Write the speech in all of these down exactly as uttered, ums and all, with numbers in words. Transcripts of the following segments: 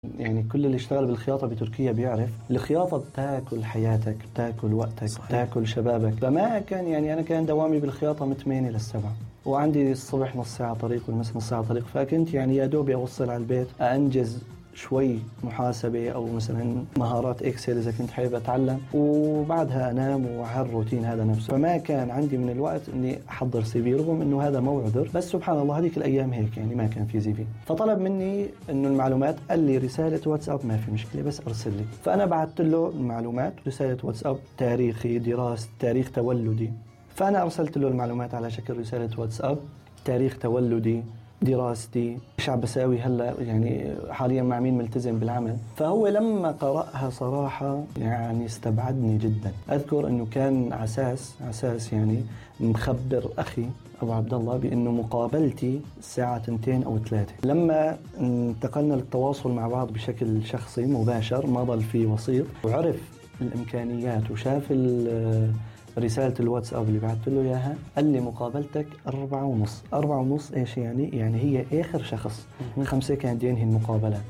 يعني كل اللي اشتغل بالخياطة بتركيا بيعرف الخياطة بتاكل حياتك، بتاكل وقتك، صحيح. بتاكل شبابك. فما كان يعني أنا كان دوامي بالخياطة من ثمانية للسبعة، وعندي الصبح نص ساعة طريق والمساء نص ساعة طريق، فكنت يعني يا دوبي أوصل على البيت أنجز شوي محاسبة أو مثلا مهارات إكسل إذا كنت حابب أتعلم، وبعدها أنام وعلى الروتين هذا نفسه. فما كان عندي من الوقت إني أحضر سي في، رغم إنه هذا مو عذر، بس سبحان الله هذيك الأيام هيك يعني ما كان في سي في. فطلب مني إنه المعلومات، قال لي رسالة واتساب ما في مشكلة بس أرسل لي. فأنا بعثت له المعلومات، رسالة واتساب، تاريخي، دراسة، تاريخ تولدي. فأنا أرسلت له المعلومات على شكل رسالة واتساب، تاريخ تولدي، دراستي، ايش عم بساوي هلا، يعني حاليا مع مين ملتزم بالعمل. فهو لما قرأها صراحة يعني استبعدني جدا. اذكر انه كان عساس عساس يعني مخبر اخي ابو عبد الله بانه مقابلتي الساعة تنتين او ثلاثة. لما انتقلنا للتواصل مع بعض بشكل شخصي مباشر، ما ضل في وسيط، وعرف الامكانيات وشاف رسالة الواتساب اللي بعثت له إياها، قال لي مقابلتك أربعة ونص. أربعة ونص إيش يعني؟ يعني هي آخر شخص، من خمسة كان ينهي المقابلة.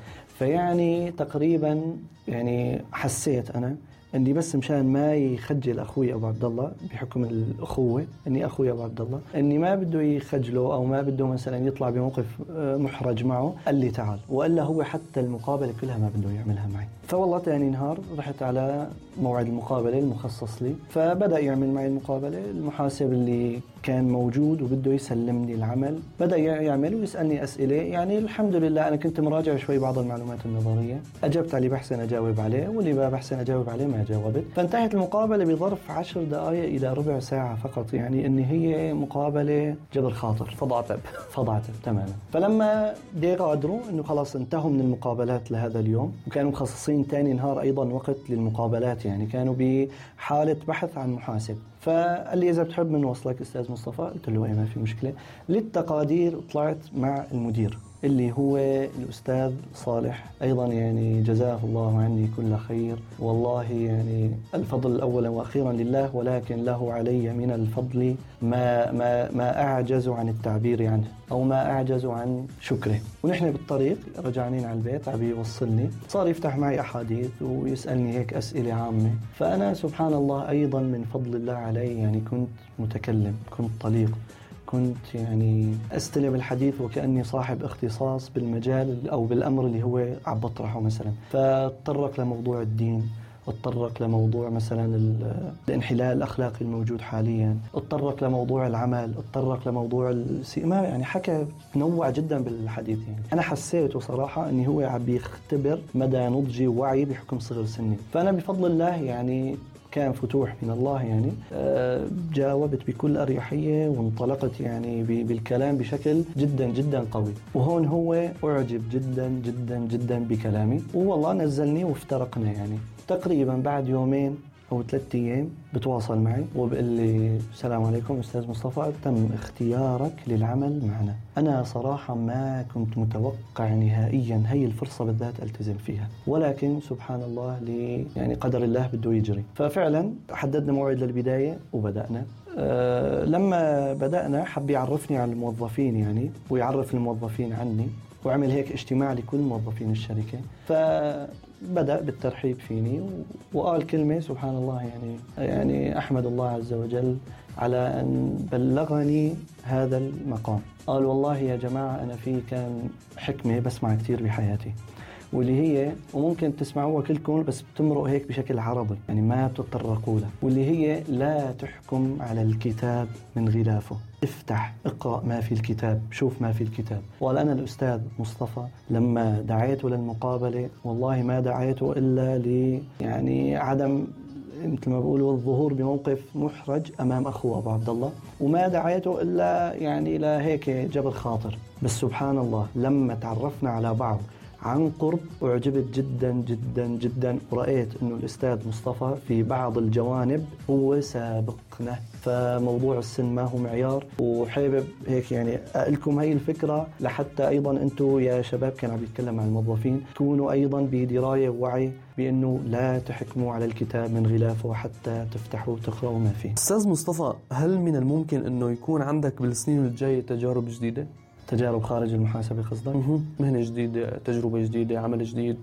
فيعني تقريبا يعني حسيت أنا إني بس مشان ما يخجل أخوي أبو عبد الله بحكم الأخوة، إني أخوي أبو عبد الله، إني ما بده يخجله أو ما بده مثلا يطلع بموقف محرج معه، قال لي تعال. وإلا هو حتى المقابلة كلها ما بده يعملها معي. فوالله تاني نهار رحت على موعد المقابلة المخصص لي، فبدأ يعمل معي المقابلة. المحاسب اللي كان موجود وبده يسلمني العمل بدأ يعمل ويسألني أسئلة. يعني الحمد لله أنا كنت مراجع شوي بعض المعلومات النظرية، أجبت عليه بحسن أجاوب عليه، واللي ما بحسن أجاوب عليه ما جاوبت. فانتهت المقابلة بظرف عشر دقائق إلى ربع ساعة فقط، يعني إن هي مقابلة جبر خاطر. فضعتب فضعتب تماما. فلما دي غادروا إنه خلاص انتهوا من المقابلات لهذا اليوم، وكانوا مخصصين تاني نهار أيضا وقت للمقابلات، يعني كانوا بحالة بحث عن محاسب. فقال لي إذا بتحب من وصلك أستاذ مصطفى. قلت له إيه ما في مشكلة. للتقادير طلعت مع المدير اللي هو الأستاذ صالح أيضا، يعني جزاه الله عني كل خير. والله يعني الفضل أولا وأخيرا لله، ولكن له علي من الفضل ما, ما, ما أعجز عن التعبير عنه أو ما أعجز عن شكره. ونحن بالطريق رجعنين على البيت عم يوصلني، صار يفتح معي أحاديث ويسألني هيك أسئلة عامة. فأنا سبحان الله أيضا من فضل الله علي يعني كنت متكلم، كنت طليق، كنت يعني أستلم الحديث وكأني صاحب اختصاص بالمجال أو بالأمر اللي هو عم بطرحه مثلا. فاتطرق لموضوع الدين، اتطرق لموضوع مثلا الانحلال الأخلاقي الموجود حاليا، اتطرق لموضوع العمل، اتطرق لموضوع السيما، يعني حكى نوع جدا بالحديث. يعني أنا حسيت صراحة أني هو عم بيختبر مدى نضجي ووعي بحكم صغر سني. فأنا بفضل الله يعني كان فتوح من الله، يعني جاوبت بكل أريحية وانطلقت يعني بالكلام بشكل جدا جدا قوي. وهون هو أعجب جدا جدا جدا بكلامي، والله نزلني وافترقنا. يعني تقريبا بعد يومين أو ثلاثة أيام بتواصل معي وبقول لي السلام عليكم أستاذ مصطفى، تم اختيارك للعمل معنا. أنا صراحة ما كنت متوقع نهائيا هي الفرصة بالذات ألتزم فيها، ولكن سبحان الله لي يعني قدر الله بده يجري. ففعلا حددنا موعد للبداية وبدأنا. أه لما بدأنا حب يعرفني على الموظفين يعني، ويعرف الموظفين عني، وعمل هيك اجتماع لكل موظفين الشركة. فبدأ بالترحيب فيني وقال كلمة سبحان الله، يعني يعني أحمد الله عز وجل على أن بلغني هذا المقام. قال والله يا جماعة أنا في كان حكمة بسمع كتير بحياتي، واللي هي وممكن تسمعوها كلكم بس بتمرق هيك بشكل عربي يعني ما تتطرقوا لها، واللي هي لا تحكم على الكتاب من غلافه، افتح اقرأ ما في الكتاب، شوف ما في الكتاب. وقال أنا الأستاذ مصطفى لما دعيته للمقابلة والله ما دعيته إلا لي يعني عدم مثل ما بقولوا الظهور بموقف محرج أمام أخوه أبو عبد الله، وما دعيته إلا يعني لهيك جبر خاطر. بس سبحان الله لما تعرفنا على بعض عن قرب أعجبت جدا جدا جدا، ورأيت أنه الأستاذ مصطفى في بعض الجوانب هو سابقنا. فموضوع السن ما هو معيار، وحابب هيك يعني أقلكم هاي الفكرة لحتى أيضا أنتم يا شباب كان عم يتكلم عن الموظفين تكونوا أيضا بدراية ووعي بأنه لا تحكموا على الكتاب من غلافه حتى تفتحوا وتقرأوا ما فيه. أستاذ مصطفى، هل من الممكن أنه يكون عندك بالسنين الجاية تجارب جديدة؟ تجارب خارج المحاسبة قصدك؟ مهنة جديدة، تجربة جديدة، عمل جديد؟